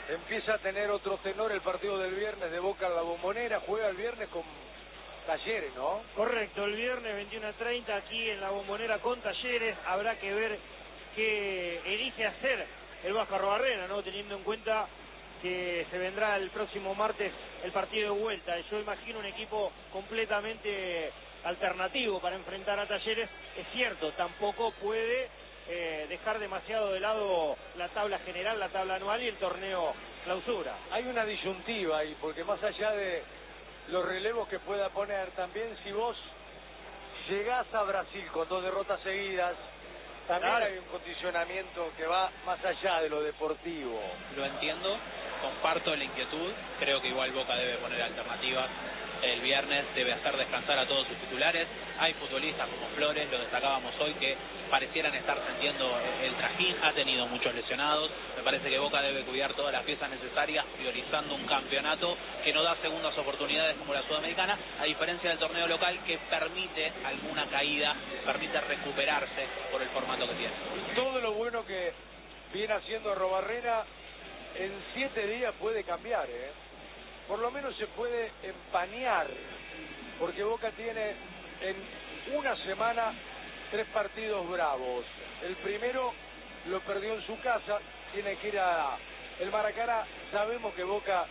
empieza a tener otro tenor el partido del viernes de Boca en la Bombonera. Juega el viernes con Talleres, ¿no? Correcto, el viernes 21:30 aquí en la Bombonera con Talleres. Habrá que ver qué elige hacer el Vasco Arrobarrena, ¿no? Teniendo en cuenta que se vendrá el próximo martes el partido de vuelta. Yo imagino un equipo completamente alternativo para enfrentar a Talleres. Es cierto, tampoco puede dejar demasiado de lado la tabla general, la tabla anual y el torneo clausura. Hay una disyuntiva ahí, porque más allá de los relevos que pueda poner, también si vos llegás a Brasil con 2 derrotas seguidas, también hay un condicionamiento que va más allá de lo deportivo. Lo entiendo, comparto la inquietud, creo que igual Boca debe poner alternativas. El viernes debe hacer descansar a todos sus titulares. Hay futbolistas como Flores, lo destacábamos hoy, que parecieran estar sintiendo el trajín. Ha tenido muchos lesionados. Me parece que Boca debe cuidar todas las piezas necesarias, priorizando un campeonato que no da segundas oportunidades como la Sudamericana, a diferencia del torneo local que permite alguna caída, permite recuperarse por el formato que tiene. Todo lo bueno que viene haciendo Arrobarrena en 7 días puede cambiar, ¿eh? Por lo menos se puede empañar, porque Boca tiene en una semana 3 partidos bravos. El primero lo perdió en su casa, tiene que ir a el Maracaná. Sabemos que Boca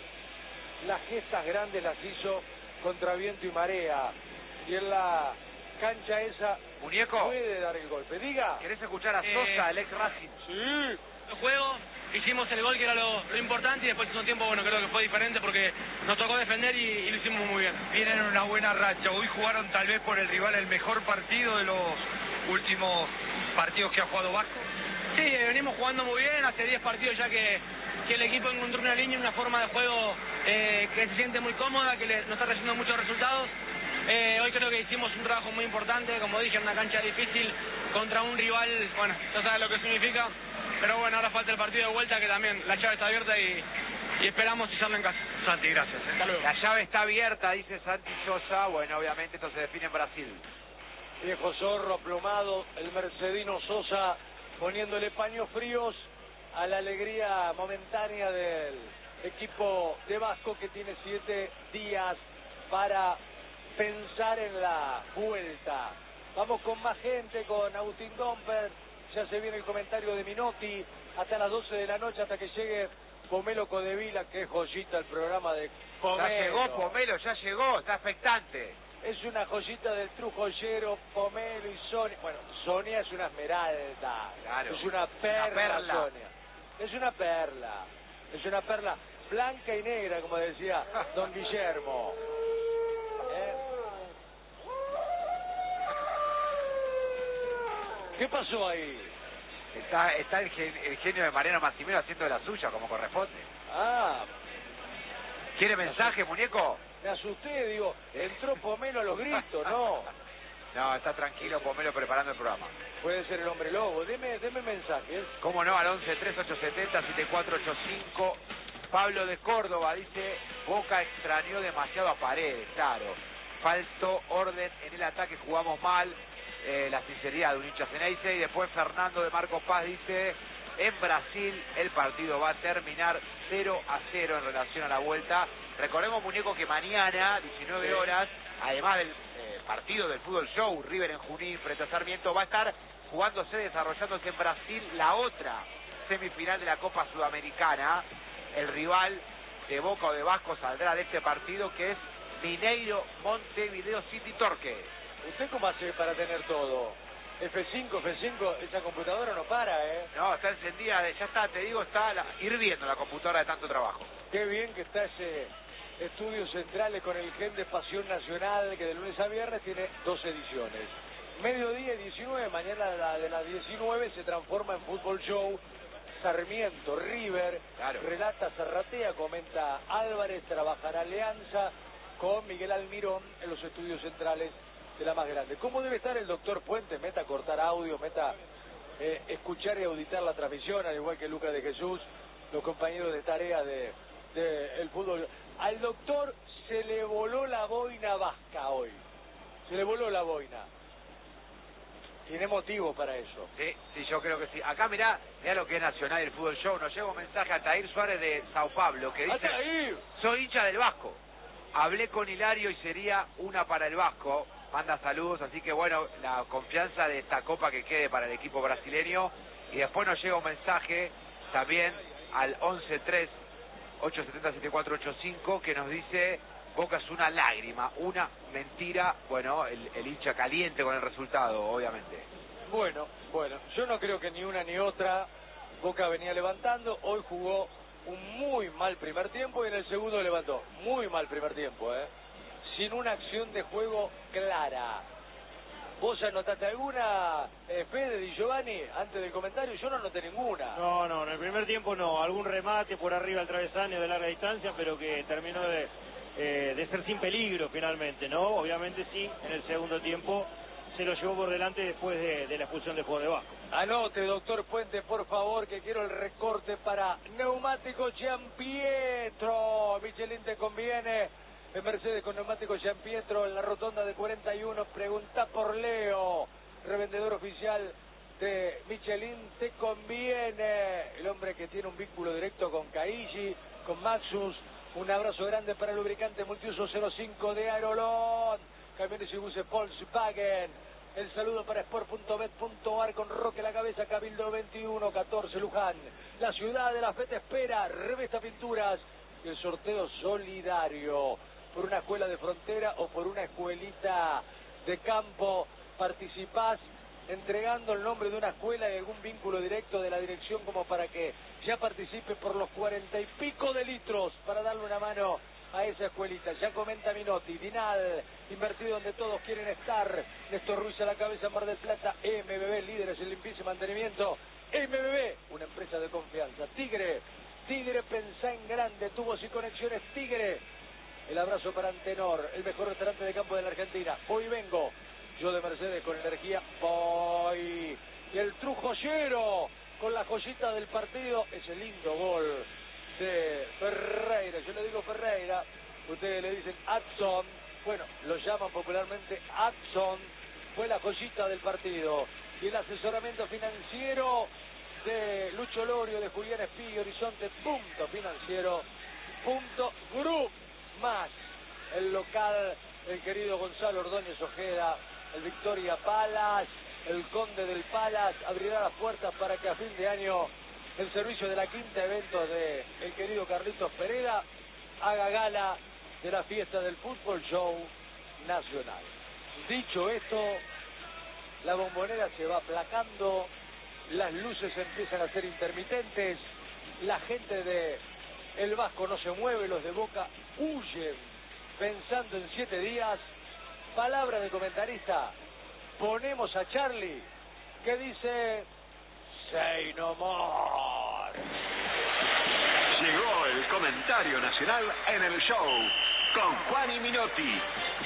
las gestas grandes las hizo contra viento y marea, y en la cancha esa Muñeco, puede dar el golpe. Diga. ¿Querés escuchar a Sosa, el ex Racing? Sí. El juego, hicimos el gol que era lo importante, y después de un tiempo, bueno, creo que fue diferente porque nos tocó defender y lo hicimos muy bien. Vienen en una buena racha. Hoy jugaron tal vez por el rival el mejor partido de los últimos partidos que ha jugado Vasco. Sí, venimos jugando muy bien, hace 10 partidos ya que el equipo encontró una línea, una forma de juego que se siente muy cómoda, que nos está trayendo muchos resultados. Hoy creo que hicimos un trabajo muy importante, como dije, en una cancha difícil contra un rival, bueno, ya sabes lo que significa, pero bueno, ahora falta el partido de vuelta, que también la llave está abierta y esperamos echarlo en casa. Santi, gracias. Hasta luego. La llave está abierta, dice Santi Sosa. Bueno, obviamente esto se define en Brasil. Viejo zorro aplomado, el mercedino Sosa poniéndole paños fríos a la alegría momentánea del equipo de Vasco, que tiene 7 días para pensar en la vuelta. Vamos con más gente, con Agustín Domper. Ya se viene el comentario de Minotti hasta las 12 de la noche, hasta que llegue Pomelo Codevila, que es joyita el programa de Pomelo. Ya llegó Pomelo, ya llegó, está expectante. Es una joyita del trujollero, Pomelo y Sonia. Bueno, Sonia es una esmeralda. Claro. Es una perla, perla. Sonia. Es una perla. Es una perla blanca y negra, como decía don Guillermo. ¿Qué pasó ahí? Está el genio de Mariano Massimero haciendo de la suya, como corresponde. Ah, ¿Quiere mensaje, muñeco? me asusté, digo, entró Pomelo a los gritos, no. No, está tranquilo Pomelo preparando el programa. Puede ser el hombre lobo. Deme mensajes. ¿Cómo no? Al 11-3870-7485. Pablo de Córdoba dice: Boca extrañó demasiado a Paredes, claro. Faltó orden en el ataque, jugamos mal. La sinceridad de un hincha Ceneice. Y después Fernando de Marcos Paz dice: en Brasil el partido va a terminar 0-0 en relación a la vuelta. Recordemos, muñeco, que mañana, 19 horas, además del partido del Fútbol Show, River en Junín frente a Sarmiento, va a estar jugándose, desarrollándose en Brasil la otra semifinal de la Copa Sudamericana. El rival de Boca o de Vasco saldrá de este partido, que es Mineiro Montevideo City Torque. ¿Usted cómo hace para tener todo? F5, esa computadora no para, ¿eh? No, está encendida, ya está, te digo, está hirviendo la computadora de tanto trabajo. Qué bien que está ese Estudios Centrales con el gen de Pasión Nacional, que de lunes a viernes tiene 2 ediciones. Mediodía y 19, mañana la de las 19 se transforma en Fútbol Show. Sarmiento, River, claro. Relata Zarratea, comenta Álvarez, trabajará Alianza con Miguel Almirón en los Estudios Centrales de la más grande. ¿Cómo debe estar el doctor Puente? Meta cortar audio, meta escuchar y auditar la transmisión, al igual que Lucas de Jesús, los compañeros de tarea de el fútbol. Al doctor se le voló la boina vasca hoy. Se le voló la boina. tiene motivo para eso. Sí, sí, yo creo que sí. Acá mirá lo que es Nacional y el Fútbol Show. Nos llega un mensaje a Tair Suárez de Sao Paulo que dice: ¡Atair! soy hincha del Vasco. Hablé con Hilario y sería una para el Vasco. Manda saludos, así que bueno, la confianza de esta copa que quede para el equipo brasileño. Y después nos llega un mensaje también al 11-3-870-7485 que nos dice: Boca es una lágrima, una mentira. Bueno, el hincha caliente con el resultado, obviamente. Bueno, yo no creo que ni una ni otra. Boca venía levantando, hoy jugó un muy mal primer tiempo y en el segundo levantó. Muy mal primer tiempo, sin una acción de juego clara. ¿Vos anotaste alguna, Fede Di Giovanni, antes del comentario? Yo no anoté ninguna. No, en el primer tiempo no. Algún remate por arriba al travesaño de larga distancia, pero que terminó de ser sin peligro finalmente, ¿no? Obviamente sí, en el segundo tiempo se lo llevó por delante después de la expulsión del juego de Vasco. Anote, doctor Puente, por favor, que quiero el recorte para Neumático Giampietro. Michelin te conviene. En Mercedes con Neumático Giampietro en la rotonda de 41. Pregunta por Leo, revendedor oficial de Michelin te conviene. El hombre que tiene un vínculo directo con Caigi, con Maxus. Un abrazo grande para el lubricante multiuso 05 de Aerolón. Camiones y buses Volkswagen. El saludo para sport.bet.ar con Roque La Cabeza, Cabildo 2114 Luján. La ciudad de la fe te espera. Revesta Pinturas y el sorteo solidario por una escuela de frontera o por una escuelita de campo. Participás entregando el nombre de una escuela y algún vínculo directo de la dirección como para que ya participe por los 40 y pico de litros para darle una mano a esa escuelita. Ya comenta Minotti, Dinal, invertido donde todos quieren estar. Néstor Ruiz a la cabeza, Mar del Plata. MBB, líderes en limpieza y mantenimiento. MBB, una empresa de confianza. Tigre, pensá en grande, tubos y conexiones Tigre. El abrazo para Antenor, el mejor restaurante de campo de la Argentina. Hoy vengo, yo de Mercedes con energía, voy. Y el Trujollero, con la joyita del partido, ese lindo gol de Ferreira. Yo le digo Ferreira, ustedes le dicen Adson, bueno, lo llaman popularmente Adson. Fue la joyita del partido. Y el asesoramiento financiero de Lucho Lorio, de Julián Espí, Horizonte Punto Financiero Punto Group, más el local, el querido Gonzalo Ordóñez Ojeda, el Victoria Palace, el Conde del Palace, abrirá las puertas para que a fin de año el servicio de la quinta evento de el querido Carlitos Pereda haga gala de la fiesta del Fútbol Show Nacional. Dicho esto, la Bombonera se va aplacando, las luces empiezan a ser intermitentes, la gente de el Vasco no se mueve, los de Boca huyen pensando en 7 días. Palabra de comentarista, ponemos a Charlie, que dice: say no more. Llegó el comentario nacional en el show con Juan y Minotti.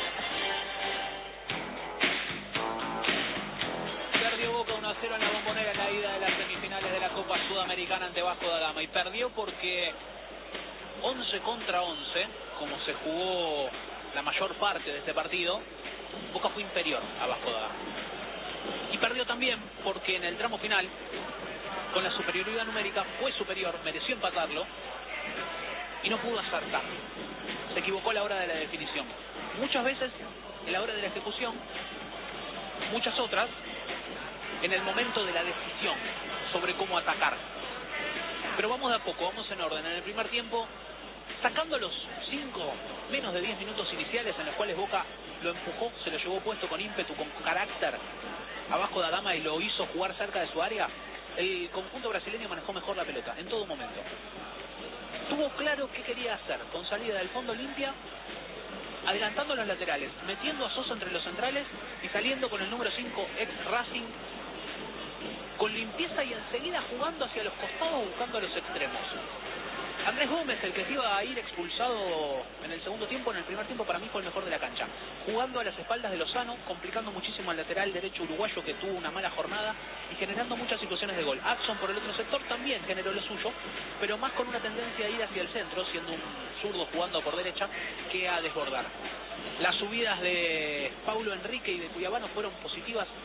Perdió Boca 1-0 en la Bombonera en la ida de las semifinales de la Copa Sudamericana ante Vasco da Gama. Y perdió porque 11 contra 11, como se jugó la mayor parte de este partido, Boca fue inferior a Vasco da Gama. Y perdió también porque en el tramo final, con la superioridad numérica, fue superior, mereció empatarlo y no pudo acertar. Se equivocó a la hora de la definición. Muchas veces en la hora de la ejecución, muchas otras en el momento de la decisión sobre cómo atacar. Pero vamos de a poco, vamos en orden. En el primer tiempo, sacando los 5, menos de 10 minutos iniciales en los cuales Boca lo empujó, se lo llevó puesto con ímpetu, con carácter a Vasco da Gama y lo hizo jugar cerca de su área, el conjunto brasileño manejó mejor la pelota en todo momento. Tuvo claro qué quería hacer, con salida del fondo limpia, adelantando los laterales, metiendo a Sosa entre los centrales y saliendo con el número 5, ex Racing, con limpieza y enseguida jugando hacia los costados, buscando a los extremos. Andrés Gómez, el que iba a ir expulsado en el segundo tiempo, en el primer tiempo para mí fue el mejor de la cancha, jugando a las espaldas de Lozano, complicando muchísimo al lateral derecho uruguayo que tuvo una mala jornada y generando muchas situaciones de gol. Adson por el otro sector también generó lo suyo, pero más con una tendencia a ir hacia el centro, siendo un zurdo jugando por derecha, que a desbordar. Las subidas de Paulo Enrique y de Cuyabano fueron positivas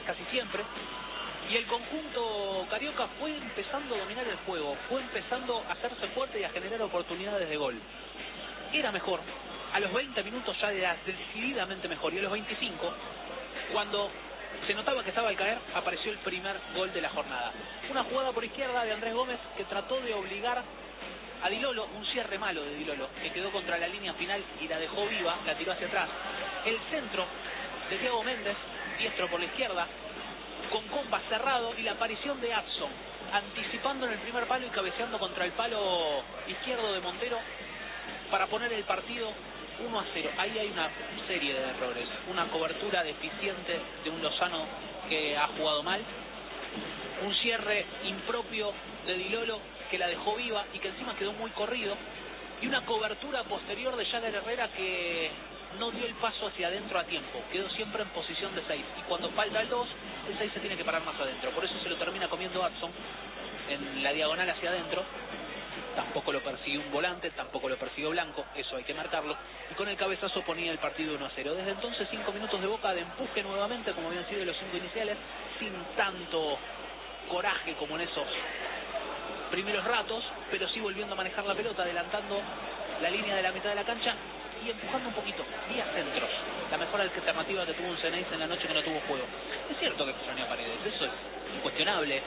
casi siempre. Y el conjunto carioca fue empezando a dominar el juego, fue empezando a hacerse fuerte y a generar oportunidades de gol. Era mejor, a los 20 minutos ya era decididamente mejor, y a los 25, cuando se notaba que estaba al caer, apareció el primer gol de la jornada. Una jugada por izquierda de Andrés Gómez que trató de obligar a Di Lolo, un cierre malo de Di Lolo, que quedó contra la línea final y la dejó viva, la tiró hacia atrás. El centro de Thiago Méndez, diestro por la izquierda, con comba cerrado, y la aparición de Adson, anticipando en el primer palo y cabeceando contra el palo izquierdo de Montero para poner el partido 1-0. Ahí hay una serie de errores, una cobertura deficiente de un Lozano que ha jugado mal, un cierre impropio de Di Lolo que la dejó viva y que encima quedó muy corrido, y una cobertura posterior de Jagger Herrera que no dio el paso hacia adentro a tiempo, quedó siempre en posición de 6, y cuando falta el 2, el 6 se tiene que parar más adentro, por eso se lo termina comiendo Adson en la diagonal hacia adentro. Tampoco lo persiguió un volante, tampoco lo persiguió Blanco, eso hay que marcarlo, y con el cabezazo ponía el partido 1-0. Desde entonces 5 minutos de Boca de empuje nuevamente, como habían sido los 5 iniciales, sin tanto coraje como en esos primeros ratos, pero sí volviendo a manejar la pelota, adelantando la línea de la mitad de la cancha y empujando un poquito, vía centros. La mejor alternativa que tuvo un Ceneice en la noche que no tuvo juego. Es cierto que extrañó a Paredes, eso es incuestionable,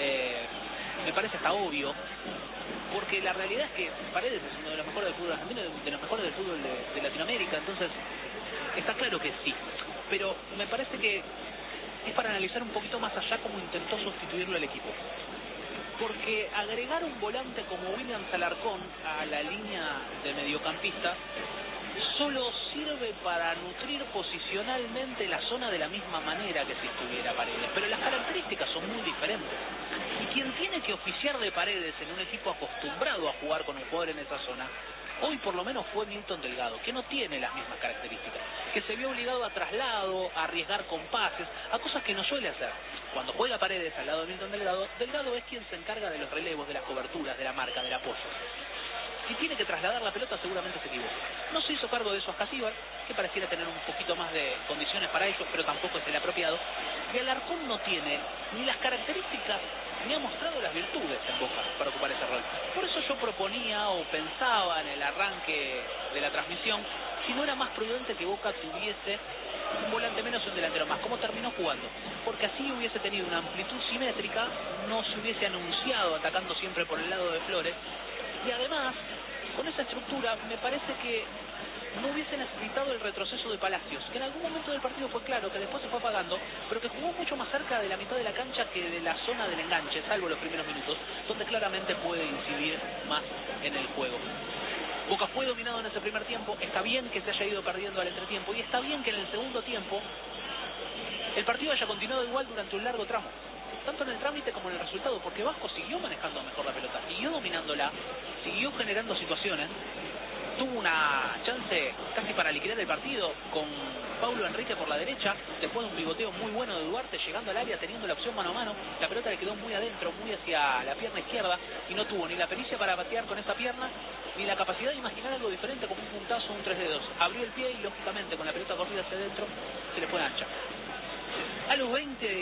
me parece hasta obvio, porque la realidad es que Paredes es uno de los mejores del fútbol argentino, de los mejores del fútbol de Latinoamérica, entonces está claro que sí, pero me parece que es para analizar un poquito más allá cómo intentó sustituirlo el equipo. Porque agregar un volante como William Alarcón a la línea de mediocampista solo sirve para nutrir posicionalmente la zona de la misma manera que si estuviera Paredes, pero las características son muy diferentes. Y quien tiene que oficiar de Paredes en un equipo acostumbrado a jugar con un jugador en esa zona, hoy por lo menos fue Milton Delgado, que no tiene las mismas características, que se vio obligado a traslado, a arriesgar con pases, a cosas que no suele hacer. Cuando juega Paredes al lado de Milton Delgado, Delgado es quien se encarga de los relevos, de las coberturas, de la marca, del apoyo. Si tiene que trasladar la pelota, seguramente se equivoca. No se hizo cargo de eso Ascasíbar, que pareciera tener un poquito más de condiciones para ello, pero tampoco es el apropiado. Y Alarcón no tiene ni las características, ni ha mostrado las virtudes en Boca para ocupar ese rol. Por eso yo proponía o pensaba en el arranque de la transmisión si no era más prudente que Boca tuviese un volante menos y un delantero más, como terminó jugando, porque así hubiese tenido una amplitud simétrica, no se hubiese anunciado atacando siempre por el lado de Flores, y además con esa estructura me parece que no hubiese necesitado el retroceso de Palacios, que en algún momento del partido fue claro, que después se fue apagando, pero que jugó mucho más cerca de la mitad de la cancha que de la zona del enganche, salvo los primeros minutos, donde claramente puede incidir más en el juego. Boca fue dominado en ese primer tiempo, está bien que se haya ido perdiendo al entretiempo, y está bien que en el segundo tiempo el partido haya continuado igual durante un largo tramo, tanto en el trámite como en el resultado, porque Vasco siguió manejando mejor la pelota, siguió dominándola, siguió generando situaciones, tuvo una chance casi para liquidar el partido con Paulo Enrique por la derecha, después de un pivoteo muy bueno de Duarte, llegando al área, teniendo la opción mano a mano, la pelota le quedó muy adentro, muy hacia la pierna izquierda, y no tuvo ni la pericia para batear con esa pierna, ni la capacidad de imaginar algo diferente como un puntazo o un 3 dedos. Abrió el pie y lógicamente con la pelota corrida hacia adentro se le fue ancha. A los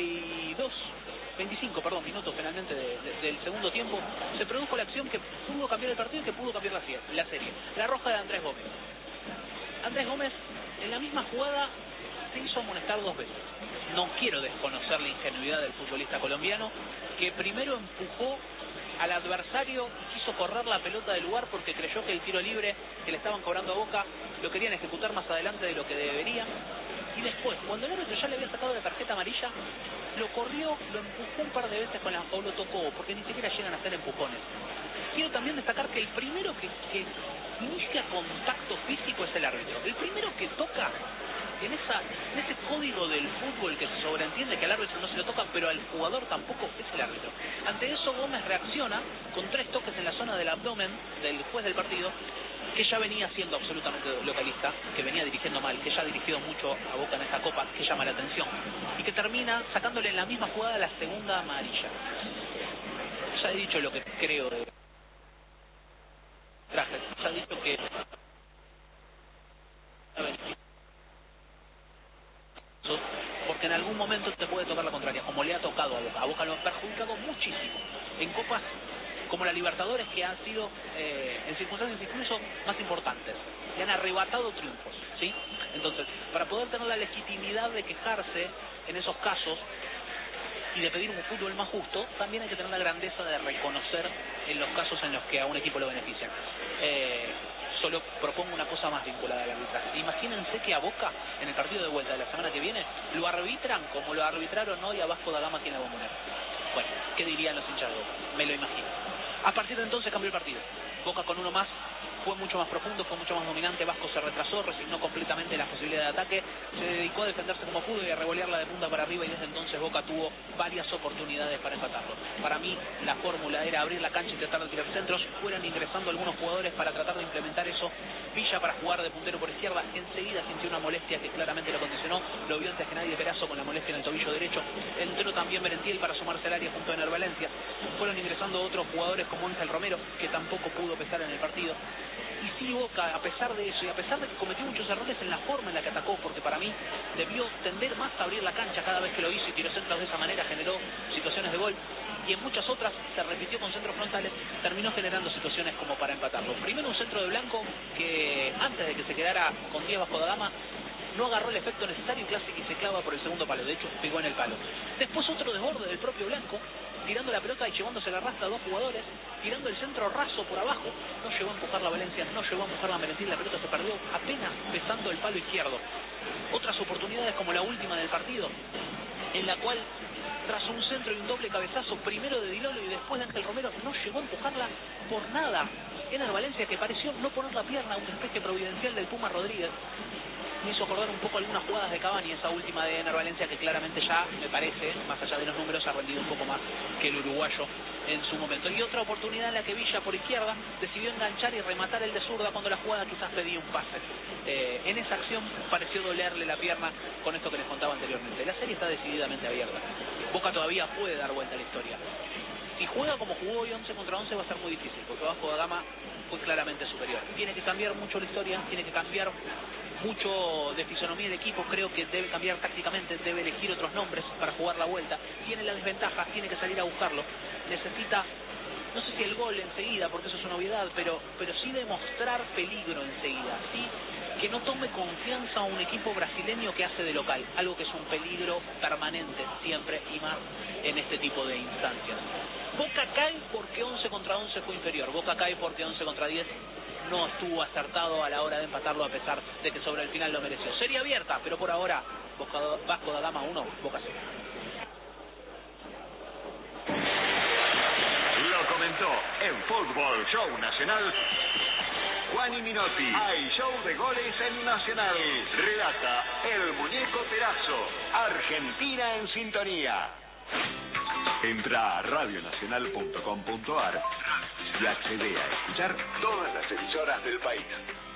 25 minutos finalmente del segundo tiempo, se produjo la acción que pudo cambiar el partido y que pudo cambiar la serie. La roja de Andrés Gómez. Andrés Gómez, en la misma jugada, se hizo amonestar 2 veces. No quiero desconocer la ingenuidad del futbolista colombiano, que primero empujó al adversario y quiso correr la pelota del lugar porque creyó que el tiro libre que le estaban cobrando a Boca lo querían ejecutar más adelante de lo que debería. Y después, cuando el árbitro ya le había sacado la tarjeta amarilla, lo corrió, lo empujó un par de veces con la, o lo tocó, porque ni siquiera llegan a hacer empujones. Quiero también destacar que el primero que inicia contacto físico es el árbitro. El primero que toca en ese código del fútbol que se sobreentiende que al árbitro no se lo toca, pero al jugador tampoco, es el árbitro. Ante eso Gómez reacciona con 3 toques en la zona del abdomen del juez del partido, que ya venía siendo absolutamente localista, que venía dirigiendo mal, que ya ha dirigido mucho a Boca en esta Copa, que llama la atención, y que termina sacándole en la misma jugada la segunda amarilla. Ya he dicho lo que creo de traje, ya he dicho que porque en algún momento te puede tocar la contraria. A Boca lo han perjudicado muchísimo en copas como la Libertadores, que han sido en circunstancias incluso más importantes. Le han arrebatado triunfos, ¿sí? Entonces, para poder tener la legitimidad de quejarse en esos casos y de pedir un fútbol más justo, también hay que tener la grandeza de reconocer en los casos en los que a un equipo lo benefician. Solo propongo una cosa más vinculada al arbitraje. Imagínense que a Boca, en el partido de vuelta de la semana que viene, lo arbitran como lo arbitraron hoy a Vasco da Gama aquí en la Bombonera. Bueno, ¿qué dirían los hinchas de Boca? Me lo imagino. A partir de entonces cambió el partido. Boca con uno más fue mucho más profundo, fue mucho más dominante. Vasco se retrasó, resignó completamente las posibilidades de ataque, se dedicó a defenderse como pudo y a revolearla de punta para arriba, y desde entonces Boca tuvo varias oportunidades para empatarlo. Para mí la fórmula era abrir la cancha y tratar de tirar centros. Fueron ingresando algunos jugadores para tratar de implementar eso. Villa para jugar de puntero por izquierda, enseguida sintió una molestia que claramente lo condicionó, lo vio antes que nadie Perazo con la molestia en el tobillo derecho. Entró también Merentiel para sumarse al área junto a Ener Valencia. Fueron ingresando otros jugadores como Ángel Romero, que tampoco pudo pesar en el partido. Y sí, Boca, a pesar de eso y a pesar de que cometió muchos errores en la forma en la que atacó, porque para mí debió tender más a abrir la cancha cada vez que lo hizo y tiró centros de esa manera, generó situaciones de gol, y en muchas otras se repitió con centros frontales, terminó generando situaciones como para empatarlo. Primero un centro de Blanco que antes de que se quedara con 10 Vasco da Gama no agarró el efecto necesario y se clava por el segundo palo, de hecho pegó en el palo. Después otro desborde del propio Blanco, tirando la pelota y llevándose la rastra a dos jugadores, tirando el centro raso por abajo, no llegó a empujar la Valencia, no llegó a empujar la Merentiel, la pelota se perdió apenas besando el palo izquierdo. Otras oportunidades como la última del partido, en la cual tras un centro y un doble cabezazo, primero de Dilolo y después de Ángel Romero, no llegó a empujarla por nada. Ener Valencia, que pareció no poner la pierna, un despeje providencial del Puma Rodríguez. Me hizo acordar un poco algunas jugadas de Cavani, esa última de Ener Valencia, que claramente ya, me parece, más allá de los números, ha rendido un poco más que el uruguayo en su momento. Y otra oportunidad en la que Villa, por izquierda, decidió enganchar y rematar el de zurda cuando la jugada quizás pedía un pase. En esa acción pareció dolerle la pierna con esto que les contaba anteriormente. La serie está decididamente abierta. Boca todavía puede dar vuelta a la historia. Si juega como jugó hoy 11 contra 11 va a ser muy difícil, porque Vasco da Gama fue claramente superior. Tiene que cambiar mucho la historia, tiene que cambiar mucho de fisonomía del equipo, creo que debe cambiar tácticamente, debe elegir otros nombres para jugar la vuelta. Tiene la desventaja, tiene que salir a buscarlo. Necesita, no sé si el gol enseguida, porque eso es una obviedad, pero sí demostrar peligro enseguida, ¿sí? Que no tome confianza a un equipo brasileño que hace de local, algo que es un peligro permanente siempre y más en este tipo de instancias. Boca cae porque 11 contra 11 fue inferior, Boca cae porque 11 contra 10 no estuvo acertado a la hora de empatarlo, a pesar de que sobre el final lo mereció. Serie abierta, pero por ahora Vasco da Gama 1, Boca 0. Lo comentó en Fútbol Show Nacional Juani Minotti. Hay show de goles en Nacional. Relata el muñeco Perazo. Argentina en sintonía. Entra a radionacional.com.ar y accede a escuchar todas las emisoras del país.